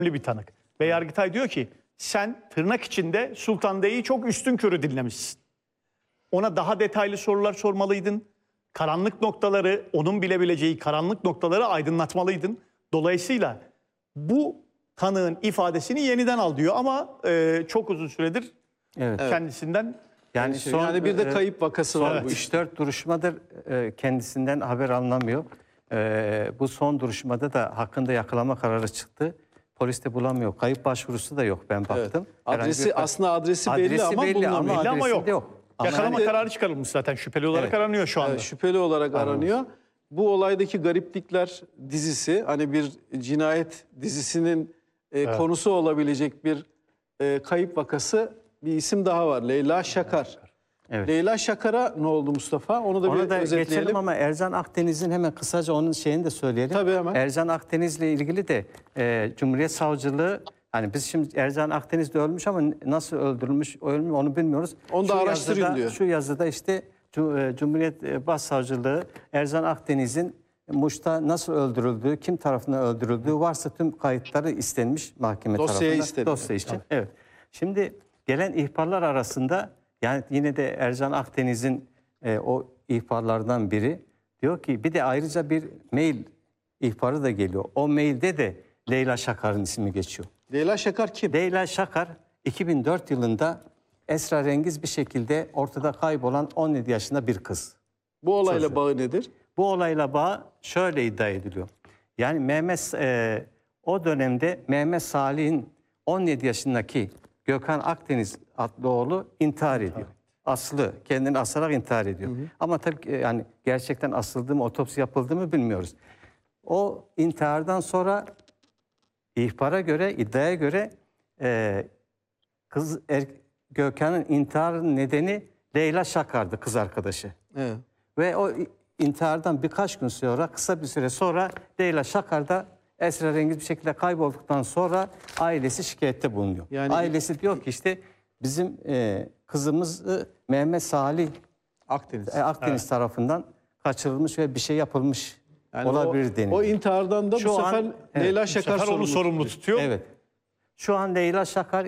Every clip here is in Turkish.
bir tanık. Ve Yargıtay diyor ki sen tırnak içinde Sultan D'yi çok üstünkörü dinlemişsin. Ona daha detaylı sorular sormalıydın. Karanlık noktaları, onun bilebileceği karanlık noktaları aydınlatmalıydın. Dolayısıyla bu tanığın ifadesini yeniden al diyor ama çok uzun süredir kendisinden... Yani bir de kayıp vakası var. Bu 3-4 duruşmadır kendisinden haber alınamıyor. Bu son duruşmada da hakkında yakalama kararı çıktı. Polis de bulamıyor. Kayıp başvurusu da yok, ben baktım. Aslında adresi belli ama bulunamıyor. Ama yok. Yakalama kararı çıkarılmış zaten. Şüpheli olarak aranıyor şu anda. Şüpheli olarak aranıyor. Bu olaydaki Gariplikler dizisi, hani bir cinayet dizisinin konusu olabilecek bir kayıp vakası, bir isim daha var. Leyla Şakar. Evet. Leyla Şakar'a ne oldu Mustafa? Onu da bir özetleyelim. Geçelim ama Ercan Akdeniz'in hemen kısaca onun şeyini de söyleyelim. Tabii hemen. Ercan Akdeniz'le ilgili de Cumhuriyet Savcılığı, hani biz şimdi Ercan Akdeniz de ölmüş ama nasıl öldürülmüş onu bilmiyoruz. Onu da araştırın diyor. Şu yazıda işte Cumhuriyet Başsavcılığı Ercan Akdeniz'in Muş'ta nasıl öldürüldüğü, kim tarafından öldürüldüğü varsa tüm kayıtları istenmiş mahkeme tarafından. Dosya için. Evet. Şimdi gelen ihbarlar arasında, yani yine de Ercan Akdeniz'in o ihbarlardan biri diyor ki, bir de ayrıca bir mail ihbarı da geliyor. O mailde de Leyla Şakar'ın ismi geçiyor. Leyla Şakar kim? Leyla Şakar 2004 yılında esrarengiz bir şekilde ortada kaybolan 17 yaşında bir kız. Bu olayla bağı nedir? Bu olayla bağı şöyle iddia ediliyor. Yani o dönemde Mehmet Salih'in 17 yaşındaki Gökhan Akdeniz adlı oğlu intihar ediyor. Aslı, kendini asarak intihar ediyor. Ama tabii yani gerçekten asıldığı mı, otopsi yapıldı mı bilmiyoruz. O intihardan sonra ihbara göre, iddiaya göre Gökhan'ın intiharının nedeni Leyla Şakar'dı, kız arkadaşı. Evet. Ve o intihardan birkaç gün sonra, kısa bir süre sonra Leyla Şakar da esrarengiz bir şekilde kaybolduktan sonra ailesi şikayette bulunuyor. Yani ailesi diyor ki işte bizim kızımız Mehmet Salih Akdeniz tarafından kaçırılmış ve bir şey yapılmış olabilir deniyor. O intihardan da bu sefer Leyla Şakar sorumlu tutuyor. Evet. Şu an Leyla Şakar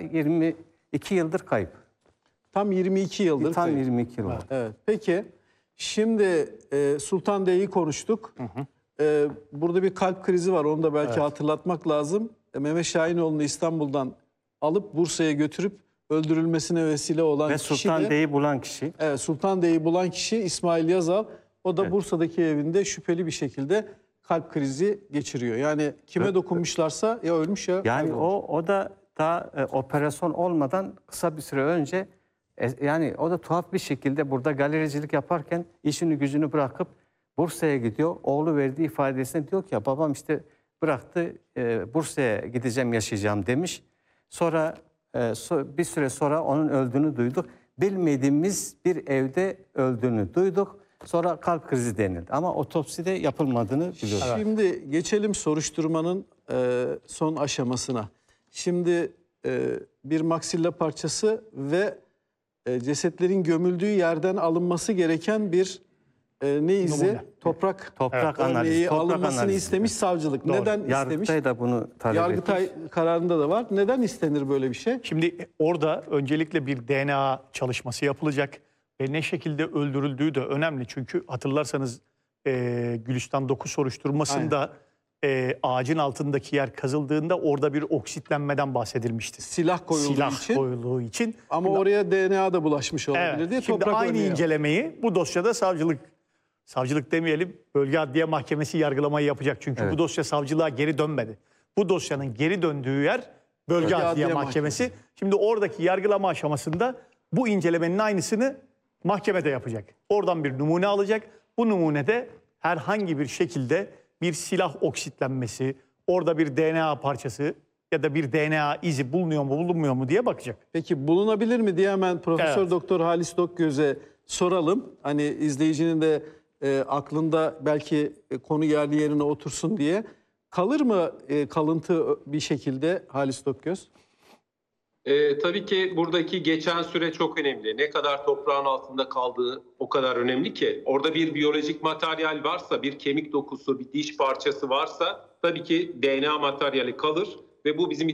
22 yıldır kayıp. Tam 22 yıldır Tam kayıp. 22 yıl. Evet. Peki şimdi Sultan D'yi konuştuk. Burada bir kalp krizi var. Onu da belki hatırlatmak lazım. Mehmet Şahinoğlu'nu İstanbul'dan alıp Bursa'ya götürüp öldürülmesine vesile olan ve kişi de... Sultan D'yi bulan kişi. Evet, Sultan D'yi bulan kişi İsmail Yazal. O da Bursa'daki evinde şüpheli bir şekilde kalp krizi geçiriyor. Yani kime dokunmuşlarsa ya ölmüş ya yani kaybolmuş. o da daha operasyon olmadan kısa bir süre önce yani o da tuhaf bir şekilde burada galericilik yaparken işini gücünü bırakıp Bursa'ya gidiyor. Oğlu verdiği ifadesinde diyor ki ya babam işte bıraktı, Bursa'ya gideceğim, yaşayacağım demiş. Sonra bir süre sonra onun öldüğünü duyduk. Bilmediğimiz bir evde öldüğünü duyduk. Sonra kalp krizi denildi. Ama otopside yapılmadığını biliyoruz. Şimdi geçelim soruşturmanın son aşamasına. Şimdi bir maksilla parçası ve cesetlerin gömüldüğü yerden alınması gereken bir izi? Toprak analizi. Alınmasını istemiş savcılık. Doğru. Neden istemiş? Yargıtay da bunu talep Yargıtay kararında da var. Neden istenir böyle bir şey? Şimdi orada öncelikle bir DNA çalışması yapılacak ve ne şekilde öldürüldüğü de önemli. Çünkü hatırlarsanız Gülistan 9 soruşturmasında ağacın altındaki yer kazıldığında orada bir oksitlenmeden bahsedilmişti. Silah koyulduğu için. Ama oraya DNA da bulaşmış olabilir diye şimdi toprak aynı önüyor. incelemeyi bu dosyada savcılık demeyelim, Bölge Adliye Mahkemesi yargılamayı yapacak. Çünkü bu dosya savcılığa geri dönmedi. Bu dosyanın geri döndüğü yer Bölge Adliye Mahkemesi. Şimdi oradaki yargılama aşamasında bu incelemenin aynısını mahkemede yapacak. Oradan bir numune alacak. Bu numunede herhangi bir şekilde bir silah oksitlenmesi, orada bir DNA parçası ya da bir DNA izi bulunuyor mu bulunmuyor mu diye bakacak. Peki bulunabilir mi diye hemen Profesör Doktor Halis Dokgöz'e soralım. Hani izleyicinin de aklında belki konu yerli yerine otursun diye. Kalır mı kalıntı bir şekilde Halis Dokgöz? Tabii ki buradaki geçen süre çok önemli. Ne kadar toprağın altında kaldığı o kadar önemli ki. Orada bir biyolojik materyal varsa, bir kemik dokusu, bir diş parçası varsa tabii ki DNA materyali kalır ve bu bizim